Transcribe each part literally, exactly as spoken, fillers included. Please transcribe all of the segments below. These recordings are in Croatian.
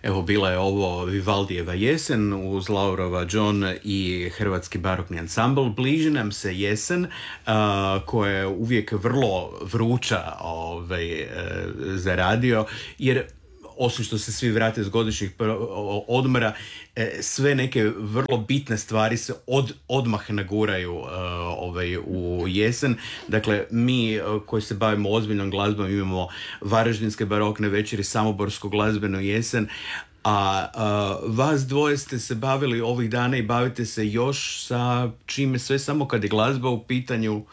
Evo, bila je ovo Vivaldijeva jesen uz Laurova John i Hrvatski barokni ansambl. Bliži nam se jesen uh, koja je uvijek vrlo vruća ovaj, uh, za radio, jer osim što se svi vrate s godišnjih odmora, sve neke vrlo bitne stvari se od, odmah naguraju uh, ovaj, u jesen. Dakle, mi uh, koji se bavimo ozbiljnom glazbom imamo Varaždinske barokne večeri, Samoborsku glazbenu jesen, a uh, vas dvoje ste se bavili ovih dana i bavite se još sa čime sve, samo kad je glazba u pitanju.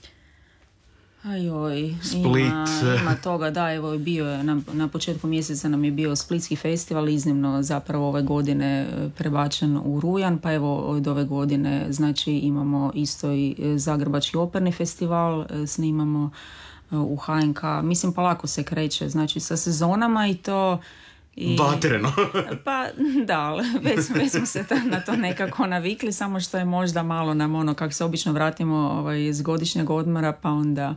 Ajoj, Split. Ima, ima toga, da, evo bio je, na, na početku mjeseca nam je bio Splitski festival, iznimno zapravo ove godine prebačen u rujan, pa evo od ove godine znači imamo isto i Zagrebački operni festival, snimamo u H N K, mislim pa lako se kreće, znači sa sezonama i to... I, vatreno. Pa da, već, već smo se ta, na to nekako navikli, samo što je možda malo nam ono, kako se obično vratimo ovaj, iz godišnjeg odmora, pa onda,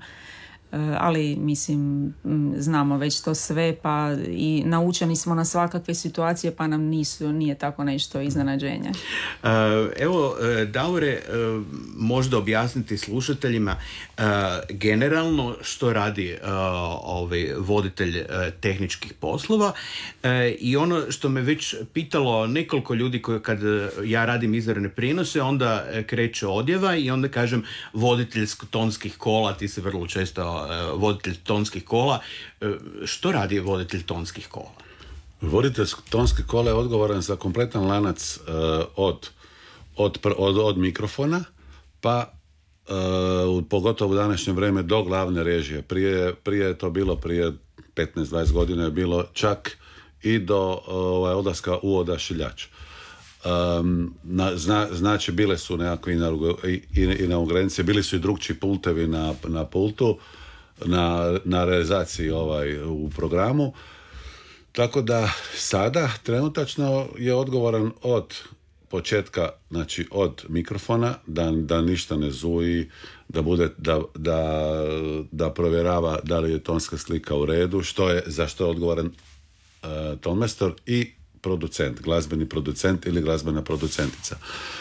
ali mislim, znamo već to sve, pa i naučeni smo na svakakve situacije, pa nam nisu, nije tako nešto iznenađenje. Uh, evo, Davore, uh, možda objasniti slušateljima uh, generalno što radi uh, ovaj voditelj uh, tehničkih poslova uh, i ono što me već pitalo nekoliko ljudi koji kad ja radim izvorne prijenose, onda kreće odjeva i onda kažem voditelj tonskih kola, ti se vrlo često voditelj tonskih kola. Što radi voditelj tonskih kola? Voditelj tonskih kola je odgovoran za kompletan lanac uh, od, od, od, od mikrofona pa uh, pogotovo u današnje vrijeme do glavne režije. Prije, prije je to bilo, prije petnaest dvadeset godina je bilo čak i do uh, odlaska u odašiljač. Um, na, zna, znači bile su nekakve inaugurencije, bili su i drugčiji pultevi na, na pultu, na, na realizaciji ovaj, u programu. Tako da sada trenutačno je odgovoran od početka, znači od mikrofona, da, da ništa ne zuji, da, bude, da, da, da provjerava da li je tonska slika u redu, što je, za što je odgovoran uh, tonmajstor i producent, glazbeni producent ili glazbena producentica.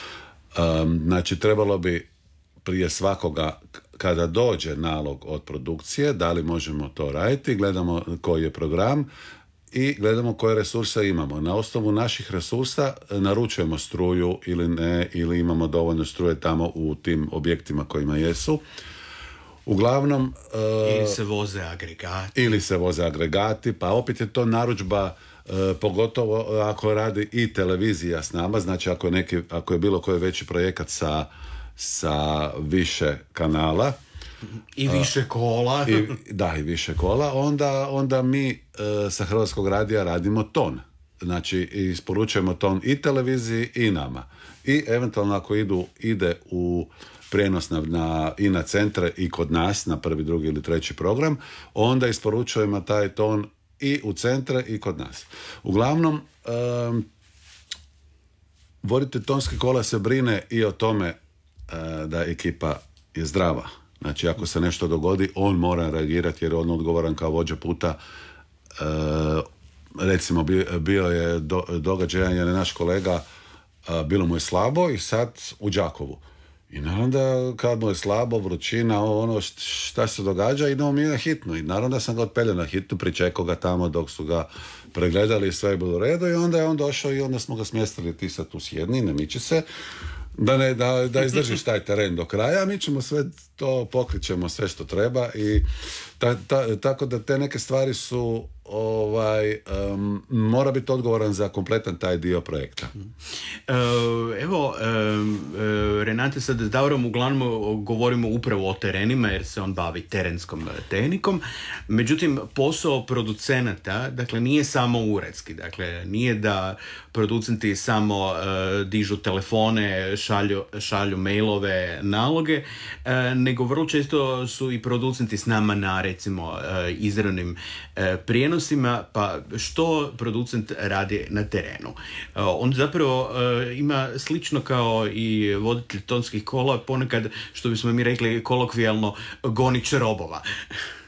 Um, znači trebalo bi prije svakoga, kada dođe nalog od produkcije, da li možemo to raditi, gledamo koji je program i gledamo koje resurse imamo. Na osnovu naših resursa naručujemo struju ili ne, ili imamo dovoljno struje tamo u tim objektima kojima jesu. Uglavnom... Uh, ili se voze agregati. Ili se voze agregati, pa opet je to narudžba, uh, pogotovo ako radi i televizija s nama, znači ako je, neki, ako je bilo koji veći projekat sa, sa više kanala, i više kola. I, da, i više kola. Onda, onda mi e, sa Hrvatskog radija radimo ton. Znači, isporučujemo ton i televiziji i nama. I eventualno ako idu, ide u prijenos na, na, i na centre i kod nas, na prvi, drugi ili treći program, onda isporučujemo taj ton i u centre i kod nas. Uglavnom, e, voditelj tonske kola se brine i o tome e, da ekipa je zdrava. Znači, ako se nešto dogodi, on mora reagirati jer je on odgovoran kao vođa puta. E, recimo, bio je do, događaj, jer je naš kolega, a, bilo mu je slabo i sad u Đakovu. I naravno da kad mu je slabo, vrućina, ono šta se događa, idemo mi na hitnu. I naravno da sam ga otpeljao na hitnu, pričekao ga tamo dok su ga pregledali i sve je bilo u redu i onda je on došao i onda smo ga smjestili, ti sad tu sjedni, ne miči se. Da, ne, da, da izdržiš taj teren do kraja, mi ćemo sve to, pokrićemo sve što treba i ta, ta, tako da te neke stvari su ovaj, um, mora biti odgovoran za kompletan taj dio projekta. Uh, evo, uh, uh, Renate, sad s Davorom uglavnom govorimo upravo o terenima jer se on bavi terenskom tehnikom, međutim posao producenata, dakle nije samo uredski, dakle nije da producenti samo uh, dižu telefone, šalju, šalju mailove, naloge, uh, nego vrlo često su i producenti s nama na recimo uh, izravnim uh, prijenosima, pa što producent radi na terenu? Uh, on zapravo uh, ima slično kao i voditelj tonskih kola, ponekad, što bismo mi rekli kolokvijalno, gonič robova.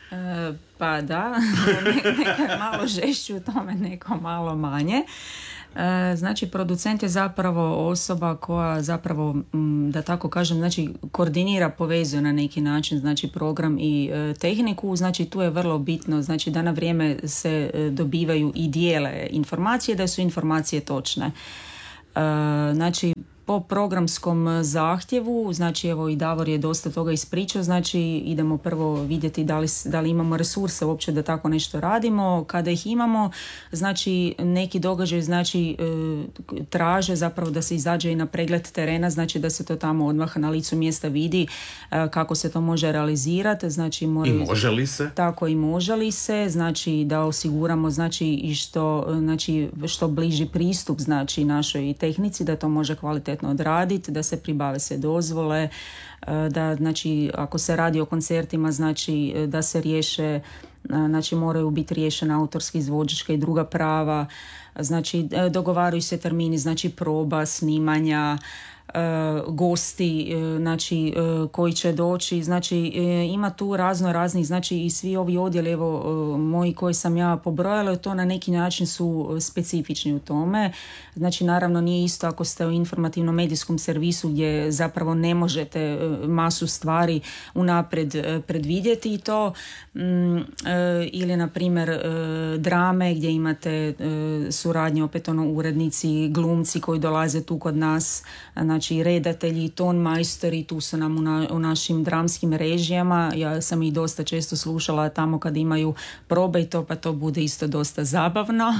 E, pa da, neko je malo žešći u tome, neko malo manje. E, znači, producent je zapravo osoba koja zapravo, m, da tako kažem, znači koordinira, povezuje na neki način, znači program i e, tehniku. Znači, tu je vrlo bitno, znači da na vrijeme se e, dobivaju i dijele informacije, da su informacije točne. E, znači, po programskom zahtjevu, znači evo i Davor je dosta toga ispričao, znači idemo prvo vidjeti da li, da li imamo resurse uopće da tako nešto radimo. Kada ih imamo, znači neki događaj znači e, traže zapravo da se izađe i na pregled terena, znači da se to tamo odmah na licu mjesta vidi e, kako se to može realizirati. Znači, moraju, I može li se? Tako i može li se, znači da osiguramo znači i što, znači, što bliži pristup znači našoj tehnici, da to može kvalitetno odraditi, da se pribave se dozvole, da znači ako se radi o koncertima znači da se riješe, znači moraju biti riješena autorska, izvođačka i druga prava, znači dogovaraju se termini znači proba, snimanja, Uh, gosti uh, znači uh, koji će doći, znači uh, ima tu razno raznih, znači i svi ovi odjeli evo uh, moji koji sam ja pobrojala, to na neki način su specifični u tome. Znači naravno nije isto ako ste u informativnom medijskom servisu gdje zapravo ne možete uh, masu stvari unaprijed uh, predvidjeti i to um, uh, ili na primjer uh, drame gdje imate uh, suradnju opet ono urednici, glumci koji dolaze tu kod nas, znači redatelji, ton majstori, tu su nam u, na, u našim dramskim režijama. Ja sam ih dosta često slušala tamo kad imaju probe i to, pa to bude isto dosta zabavno.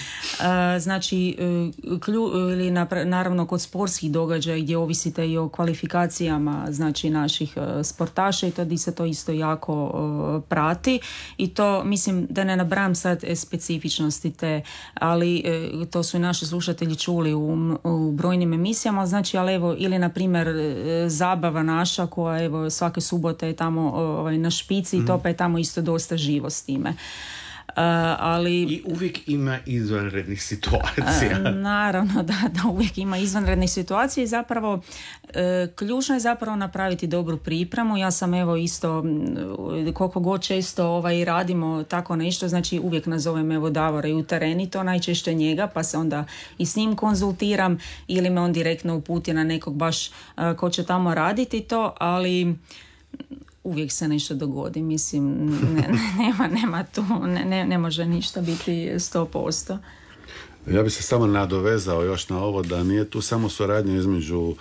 Znači, klju, ili naravno kod sportskih događaja gdje ovisite i o kvalifikacijama znači naših sportaša i to di se to isto jako prati i to mislim da ne nabrajam sad specifičnosti te, ali to su i naši slušatelji čuli u, u brojnim emisijama, znači ali evo ili na primjer zabava naša koja evo svake subote je tamo ovaj, na špici mm. i to pa je tamo isto dosta živo s time. Uh, ali, I uvijek ima izvanrednih situacija. Uh, naravno da, da uvijek ima izvanrednih situacija i zapravo uh, ključno je zapravo napraviti dobru pripremu. Ja sam evo isto koliko god često ovaj, radimo tako nešto, znači uvijek nazovem evo Davora i u tereni to najčešće njega pa se onda i s njim konzultiram ili me on direktno uputi na nekog baš uh, ko će tamo raditi to, ali uvijek se nešto dogodi, mislim, ne, nema, nema tu, ne, ne, ne može ništa biti sto posto. Ja bih se samo nadovezao još na ovo da nije tu samo suradnja između uh,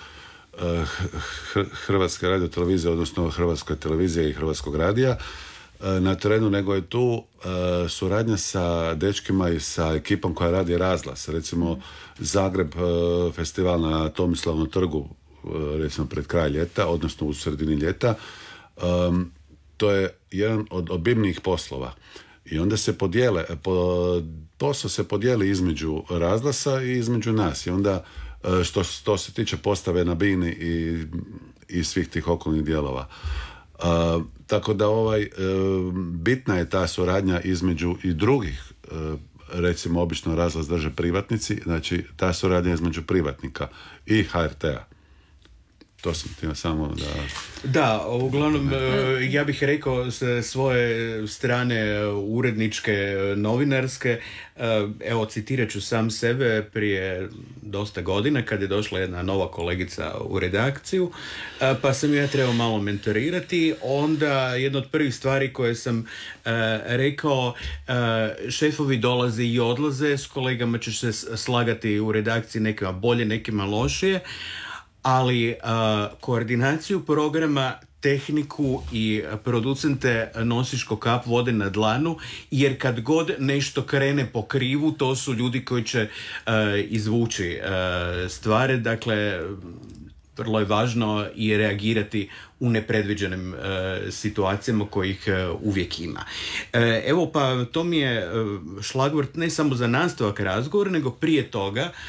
Hrvatske radiotelevizije, odnosno Hrvatske televizije i Hrvatskog radija uh, na terenu, nego je tu uh, suradnja sa dečkima i sa ekipom koja radi razglas. Recimo Zagreb uh, festival na Tomislavnom trgu, uh, recimo pred kraj ljeta, odnosno u sredini ljeta. Um, to je jedan od obimnijih poslova i onda se podijele po, posao se podijeli između razglasa i između nas i onda što, što se tiče postave na bini i, i svih tih okolnih dijelova. Uh, tako da ovaj uh, bitna je ta suradnja između i drugih, uh, recimo obično razglas drže privatnici, znači ta suradnja između privatnika i H R T-a. To sam htio samo da... Da, uglavnom ja bih rekao sa svoje strane uredničke, novinarske, evo citirat ću sam sebe prije dosta godina kad je došla jedna nova kolegica u redakciju, pa sam ja trebao malo mentorirati, onda jedna od prvih stvari koje sam rekao, šefovi dolaze i odlaze, s kolegama ćeš se slagati u redakciji, nekima bolje, nekima lošije, ali uh, koordinaciju programa, tehniku i producente nosiš ko kap vode na dlanu, jer kad god nešto krene po krivu, to su ljudi koji će uh, izvući uh, stvari, dakle vrlo je važno i reagirati u nepredviđenim e, situacijama kojih e, uvijek ima. E, evo pa to mi je e, šlagvort ne samo za nastavak razgovora, nego prije toga e,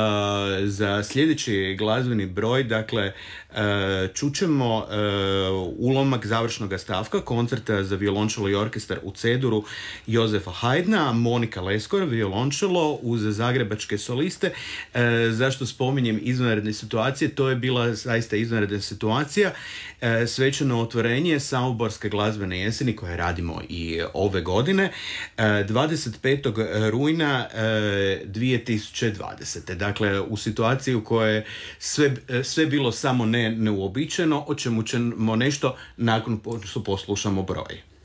za sljedeći glazbeni broj, dakle e, čućemo e, ulomak završnog stavka koncerta za violončelo i orkestar u C-duru Jozefa Haydna, Monika Leskor, violončelo uz zagrebačke soliste. E, zašto spominjem izvanredne situacije? To je bila zaista izvanredna situacija e, svečano otvorenje Samoborske glazbene jeseni koje radimo i ove godine, e, dvadeset petog rujna e, dvije tisuće dvadesete. Dakle, u situaciji u kojoj je sve, sve bilo samo ne, neuobičajeno, o čemu ćemo nešto nakon što poslušamo broj.